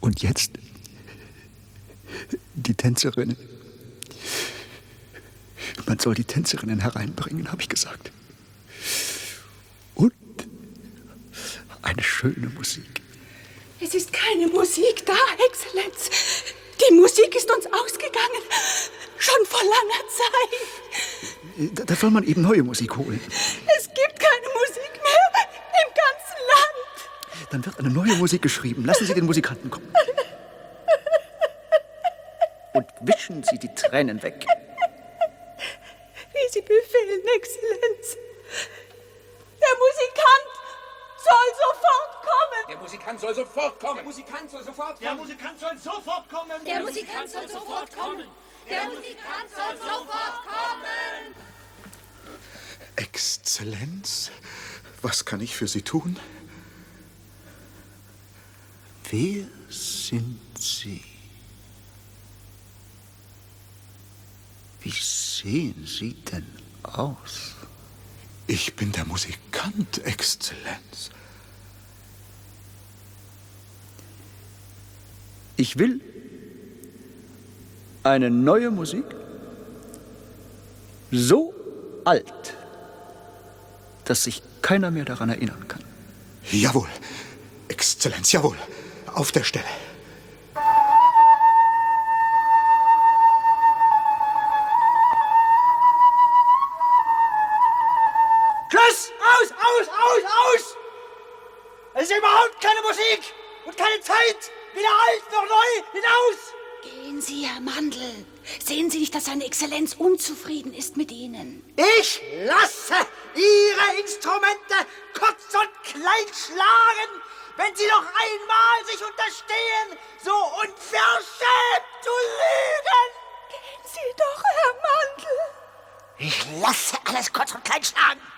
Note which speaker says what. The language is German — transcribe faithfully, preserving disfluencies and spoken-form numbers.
Speaker 1: Und jetzt die Tänzerinnen. Man soll die Tänzerinnen hereinbringen, habe ich gesagt. Und eine schöne Musik.
Speaker 2: Es ist keine Musik da, Exzellenz. Die Musik ist uns ausgegangen. Schon vor langer Zeit.
Speaker 1: Da, da soll man eben neue Musik holen.
Speaker 2: Es gibt keine Musik mehr im ganzen Land.
Speaker 1: Dann wird eine neue Musik geschrieben. Lassen Sie den Musikanten kommen. Und wischen Sie die Tränen weg.
Speaker 2: Wie Sie befehlen, Exzellenz. Der Musikant soll sofort kommen.
Speaker 3: Der Musikant soll sofort kommen.
Speaker 4: Der Musikant soll sofort kommen.
Speaker 5: Der Musikant soll sofort kommen.
Speaker 6: Der Musikant soll sofort kommen. Der Musikant soll sofort kommen.
Speaker 7: Exzellenz, was kann ich für Sie tun?
Speaker 1: Wer sind Sie? Wie sehen Sie denn aus?
Speaker 7: Ich bin der Musikant, Exzellenz.
Speaker 1: Ich will eine neue Musik, so alt, dass sich keiner mehr daran erinnern kann.
Speaker 7: Jawohl, Exzellenz, jawohl. Auf der Stelle.
Speaker 5: Schluss! Aus, aus, aus, aus! Es ist überhaupt keine Musik und keine Zeit. Weder alt noch neu. Hinaus!
Speaker 2: Gehen Sie, Herr Mandl. Sehen Sie nicht, dass seine Exzellenz unzufrieden ist mit Ihnen?
Speaker 5: Ich lasse Ihre Instrumente kurz und klein schlagen, wenn Sie noch einmal sich unterstehen, so unverschämt zu lügen.
Speaker 2: Gehen Sie doch, Herr Mandl.
Speaker 5: Ich lasse alles kurz und klein schlagen.